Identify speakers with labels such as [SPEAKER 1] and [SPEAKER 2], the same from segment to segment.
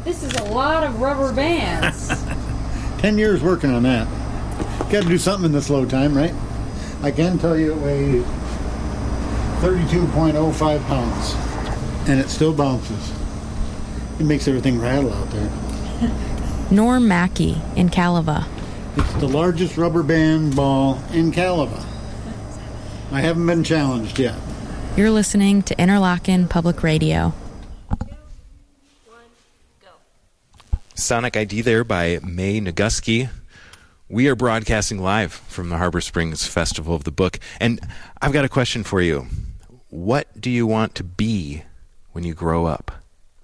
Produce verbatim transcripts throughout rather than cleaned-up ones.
[SPEAKER 1] This is a lot of rubber bands.
[SPEAKER 2] Ten years working on that. Got to do something in the slow time, right? I can tell you it weighs thirty-two point oh five pounds. And it still bounces. It makes everything rattle out there.
[SPEAKER 3] Norm Mackey in Caliva.
[SPEAKER 2] It's the largest rubber band ball in Caliva. I haven't been challenged yet.
[SPEAKER 3] You're listening to Interlochen Public Radio.
[SPEAKER 4] Sonic I D there by Mae Naguski. We are broadcasting live from the Harbor Springs Festival of the Book. And I've got a question for you. What do you want to be when you grow up?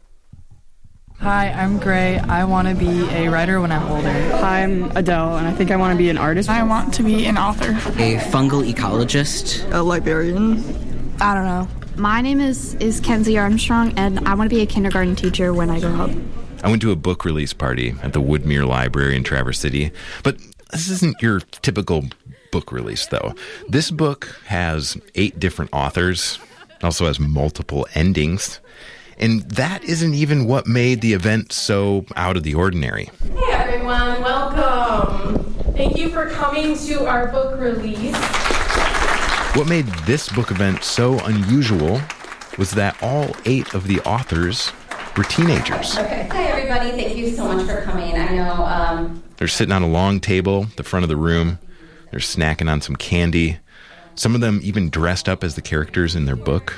[SPEAKER 5] Hi, I'm Gray. I want to be a writer when I'm older.
[SPEAKER 6] Hi, I'm Adele, and I think I want to be an artist.
[SPEAKER 7] I want to be an author.
[SPEAKER 8] A fungal ecologist.
[SPEAKER 6] A librarian.
[SPEAKER 9] I don't know. My name is, is Kenzie Armstrong, and I want to be a kindergarten teacher when I grow up.
[SPEAKER 4] I went to a book release party at the Woodmere Library in Traverse City, but this isn't your typical book release, though. This book has eight different authors, also has multiple endings. And that isn't even what made the event so out of the ordinary.
[SPEAKER 10] Hey everyone, welcome. Thank you for coming to our book release.
[SPEAKER 4] What made this book event so unusual was that all eight of the authors were teenagers.
[SPEAKER 11] Okay. Hi everybody, thank you so much for coming. I know... Um...
[SPEAKER 4] They're sitting on a long table at the front of the room. They're snacking on some candy. Some of them even dressed up as the characters in their book.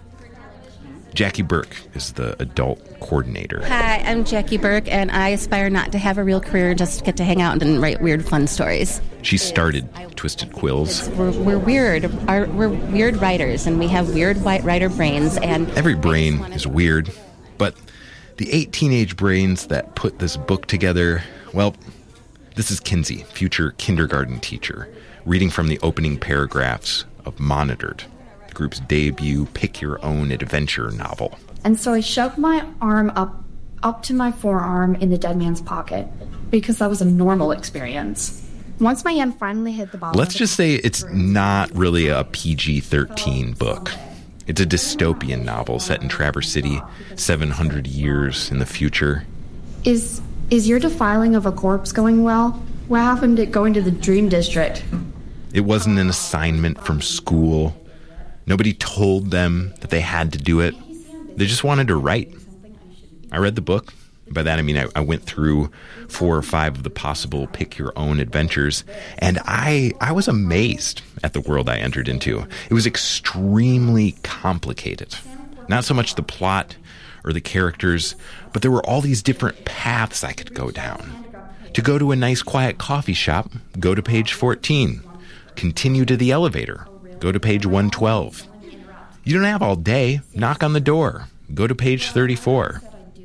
[SPEAKER 4] Jackie Burke is the adult coordinator.
[SPEAKER 12] Hi, I'm Jackie Burke, and I aspire not to have a real career, just get to hang out and write weird, fun stories.
[SPEAKER 4] She started Twisted Quills.
[SPEAKER 12] We're, we're weird. Our, we're weird writers, and we have weird white writer brains. And
[SPEAKER 4] every brain is weird, but the eight teenage brains that put this book together, well, this is Kinsey, future kindergarten teacher, reading from the opening paragraphs of Monitored, the group's debut pick-your-own-adventure novel.
[SPEAKER 9] And so I shoved my arm up up to my forearm in the dead man's pocket because that was a normal experience. Once my hand finally hit the bottom...
[SPEAKER 4] Let's just say it's not really a P G thirteen book. It's a dystopian novel set in Traverse City, seven hundred years in the future.
[SPEAKER 9] Is, is your defiling of a corpse going well? What happened to going to the Dream District?
[SPEAKER 4] It wasn't an assignment from school. Nobody told them that they had to do it. They just wanted to write. I read the book. By that I mean I, I went through four or five of the possible pick-your-own adventures, and I I was amazed at the world I entered into. It was extremely complicated. Not so much the plot or the characters, but there were all these different paths I could go down. To go to a nice quiet coffee shop, go to page fourteen. Continue to the elevator. Go to page one twelve. You don't have all day. Knock on the door. Go to page thirty-four.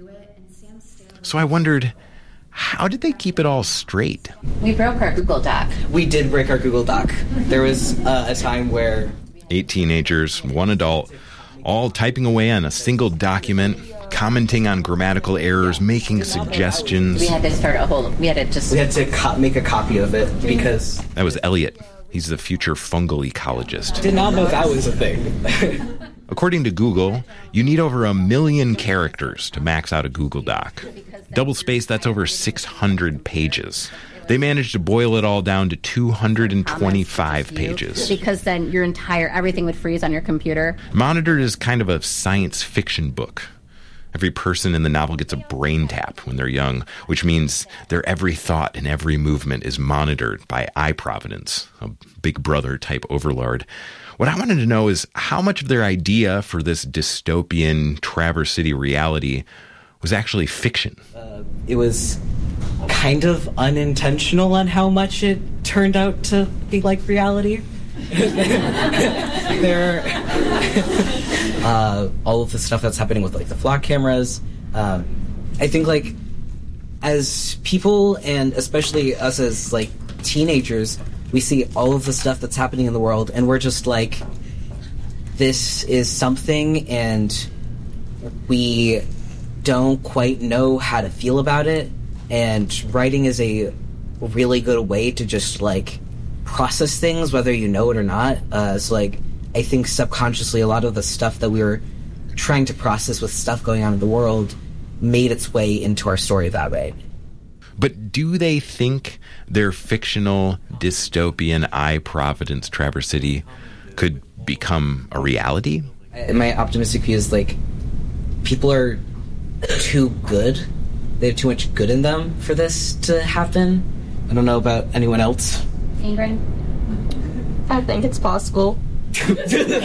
[SPEAKER 4] So I wondered, how did they keep it all straight?
[SPEAKER 12] We broke our Google Doc.
[SPEAKER 8] We did break our Google Doc. There was uh, a time where...
[SPEAKER 4] Eight teenagers, one adult, all typing away on a single document, commenting on grammatical errors, making suggestions.
[SPEAKER 12] We had to start a whole... We had to just...
[SPEAKER 8] We had to co- make a copy of it because...
[SPEAKER 4] That was Elliot. He's the future fungal ecologist.
[SPEAKER 8] Did not know that was a thing.
[SPEAKER 4] According to Google, you need over a million characters to max out a Google Doc. Double space, that's over six hundred pages. They managed to boil it all down to two hundred twenty-five pages.
[SPEAKER 12] Because then your entire, everything would freeze on your computer.
[SPEAKER 4] Monitored is kind of a science fiction book. Every person in the novel gets a brain tap when they're young, which means their every thought and every movement is monitored by iProvidence, a Big Brother type overlord. What I wanted to know is how much of their idea for this dystopian Traverse City reality was actually fiction.
[SPEAKER 8] Uh, it was kind of unintentional on how much it turned out to be like reality. there, uh, all of the stuff that's happening with like the flock cameras. Um, I think like as people, and especially us as like teenagers, we see all of the stuff that's happening in the world, and we're just like, this is something, and we don't quite know how to feel about it. And writing is a really good way to just like process things, whether you know it or not. Uh, so like, I think subconsciously a lot of the stuff that we were trying to process with stuff going on in the world made its way into our story that way.
[SPEAKER 4] But do they think their fictional dystopian I, Providence, Traverse City could become a reality?
[SPEAKER 8] My optimistic view is like people are too good. They have too much good in them for this to happen. I don't know about anyone else.
[SPEAKER 11] Ingrid?
[SPEAKER 6] I think it's possible.
[SPEAKER 11] Yeah,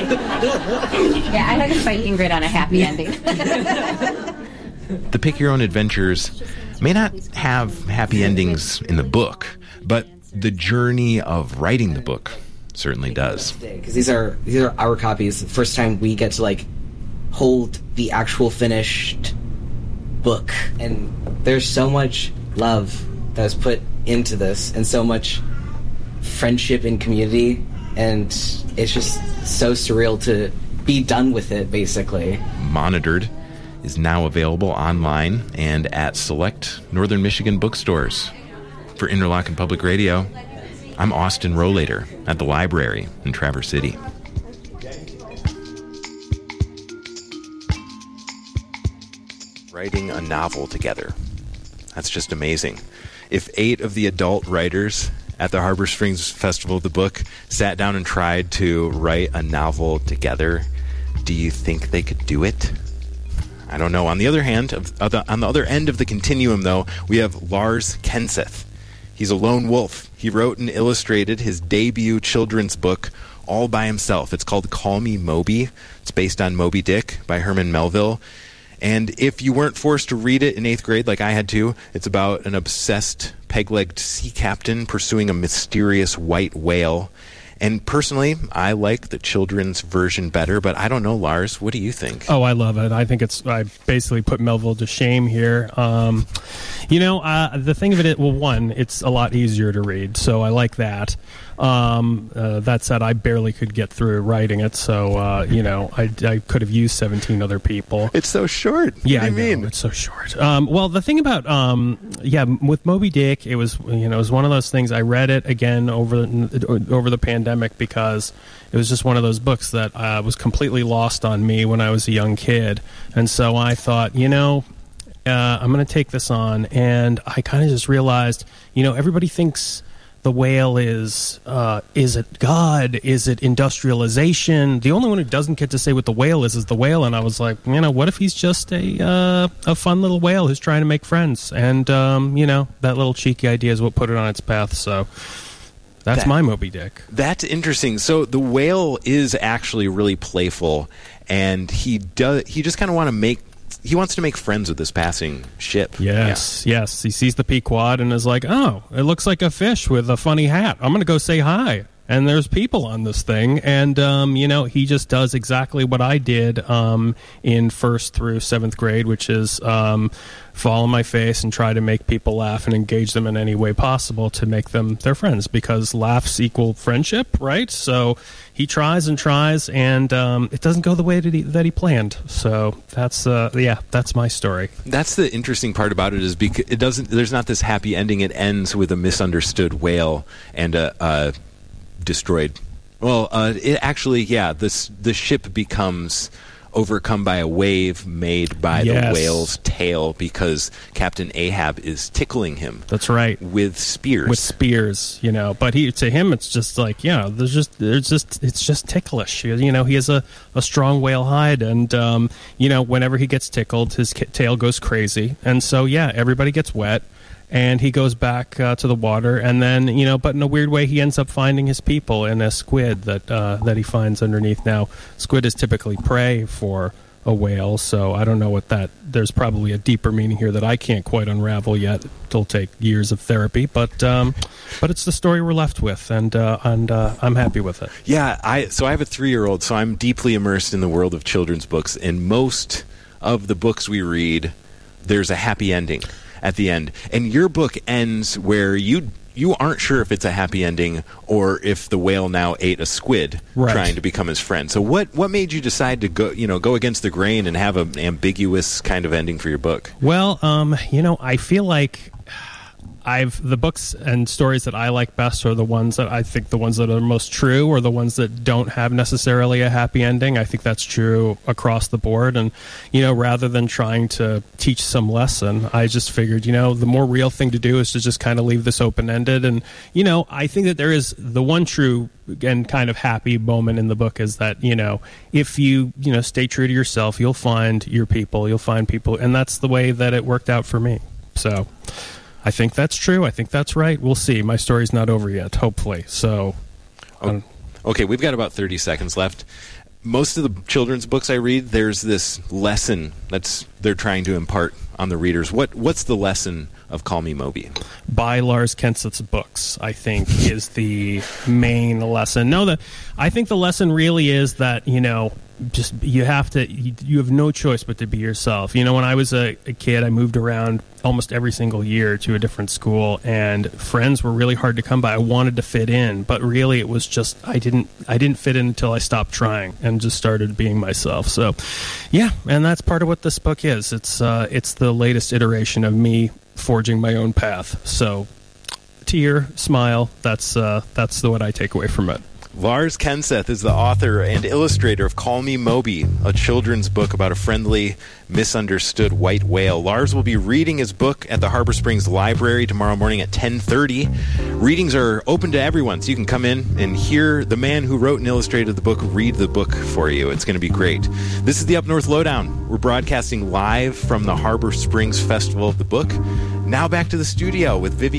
[SPEAKER 11] I could fight Ingrid on a happy ending.
[SPEAKER 4] The Pick Your Own Adventures may not have happy endings in the book, but the journey of writing the book certainly does.
[SPEAKER 8] Because these are these are our copies. The first time we get to like hold the actual finished book, and there's so much love that was put into this, and so much friendship and community, and it's just so surreal to be done with it. Basically,
[SPEAKER 4] Monitored is now available online and at select Northern Michigan bookstores. For Interlochen Public Radio, I'm Austin Rollator at the library in Traverse City. Writing a novel together. That's just amazing. If eight of the adult writers at the Harbor Springs Festival of the Book sat down and tried to write a novel together, do you think they could do it? I don't know. On the other hand, of, of the, on the other end of the continuum, though, we have Lars Kenseth. He's a lone wolf. He wrote and illustrated his debut children's book all by himself. It's called Call Me Moby. It's based on Moby Dick by Herman Melville. And if you weren't forced to read it in eighth grade like I had to, it's about an obsessed peg-legged sea captain pursuing a mysterious white whale. And personally, I like the children's version better, but I don't know, Lars, what do you think?
[SPEAKER 7] Oh, I love it. I think it's, I basically put Melville to shame here. Um, you know, uh, the thing of it, well, one, it's a lot easier to read, so I like that. Um, uh, that said, I barely could get through writing it, so, uh, you know, I, I could have used seventeen other people.
[SPEAKER 4] It's so short.
[SPEAKER 7] Yeah,
[SPEAKER 4] what do you
[SPEAKER 7] I know,
[SPEAKER 4] mean?
[SPEAKER 7] It's so short. Um, well, the thing about, um, yeah, with Moby Dick, it was, you know, it was one of those things. I read it again over over the pandemic because it was just one of those books that uh, was completely lost on me when I was a young kid, and so I thought, you know, uh, I'm going to take this on, and I kind of just realized, you know, everybody thinks the whale is, uh, is it God? Is it industrialization? The only one who doesn't get to say what the whale is is the whale. And I was like, you know, what if he's just a uh, a fun little whale who's trying to make friends? And, um, you know, that little cheeky idea is what put it on its path. So that's
[SPEAKER 4] That-
[SPEAKER 7] my Moby Dick.
[SPEAKER 4] That's interesting. So the whale is actually really playful, and he does. He just kind of want to make. He wants to make friends with this passing ship.
[SPEAKER 7] Yes, yes. He sees the Pequod and is like, oh, it looks like a fish with a funny hat. I'm going to go say hi. And there's people on this thing. And, um, you know, he just does exactly what I did um, in first through seventh grade, which is um, fall on my face and try to make people laugh and engage them in any way possible to make them their friends, because laughs equal friendship, right? So he tries and tries, and um, it doesn't go the way that he, that he planned. So that's, uh, yeah, that's my story.
[SPEAKER 4] That's the interesting part about it, is because it doesn't. There's not this happy ending. It ends with a misunderstood whale and a. a destroyed. Well, uh, it actually, yeah, this the ship becomes overcome by a wave made by
[SPEAKER 7] Yes.
[SPEAKER 4] the whale's tail because Captain Ahab is tickling him.
[SPEAKER 7] That's right.
[SPEAKER 4] With spears.
[SPEAKER 7] With spears, you know. But he, to him, it's just like, you know, there's just, there's just, it's just ticklish. You know, he has a, a strong whale hide, and um, you know, whenever he gets tickled, his ca- tail goes crazy, and so yeah, everybody gets wet. And he goes back uh, to the water, and then, you know, but in a weird way, he ends up finding his people in a squid that uh, that he finds underneath. Now, squid is typically prey for a whale, so I don't know what that. There's probably a deeper meaning here that I can't quite unravel yet. It'll take years of therapy, but um, but it's the story we're left with, and uh, and uh, I'm happy with it.
[SPEAKER 4] Yeah, I so I have a three-year-old, so I'm deeply immersed in the world of children's books. And most of the books we read, there's a happy ending at the end, and your book ends where you you aren't sure if it's a happy ending or if the whale now ate a squid
[SPEAKER 7] Right.
[SPEAKER 4] trying to become his friend. So what what made you decide to go you know go against the grain and have an ambiguous kind of ending for your book?
[SPEAKER 7] Well, um, you know, I feel like I've the books and stories that I like best are the ones that I think the ones that are most true, or the ones that don't have necessarily a happy ending. I think that's true across the board. And, you know, rather than trying to teach some lesson, I just figured, you know, the more real thing to do is to just kind of leave this open-ended. And, you know, I think that there is the one true and kind of happy moment in the book is that, you know, if you, you know, stay true to yourself, you'll find your people, you'll find people. And that's the way that it worked out for me. So I think that's true. I think that's right. We'll see. My story's not over yet, hopefully. So, um,
[SPEAKER 4] okay, we've got about thirty seconds left. Most of the children's books I read, there's this lesson that's they're trying to impart on the readers. What what's the lesson of Call Me Moby?
[SPEAKER 7] Buy Lars Kenseth's books, I think, is the main lesson. No, the I think the lesson really is that, you know, just you have to you, you have no choice but to be yourself. You know, when I was a, a kid, I moved around almost every single year to a different school, and friends were really hard to come by. I wanted to fit in, but really it was just I didn't I didn't fit in until I stopped trying and just started being myself. So yeah, and that's part of what this book is. It's uh, it's the latest iteration of me forging my own path. So tear, smile, that's uh, that's the what I take away from it.
[SPEAKER 4] Lars Kenseth is the author and illustrator of Call Me Moby, a children's book about a friendly, misunderstood white whale. Lars will be reading his book at the Harbor Springs Library tomorrow morning at ten thirty. Readings are open to everyone, so you can come in and hear the man who wrote and illustrated the book read the book for you. It's going to be great. This is the Up North Lowdown. We're broadcasting live from the Harbor Springs Festival of the Book. Now back to the studio with Vivian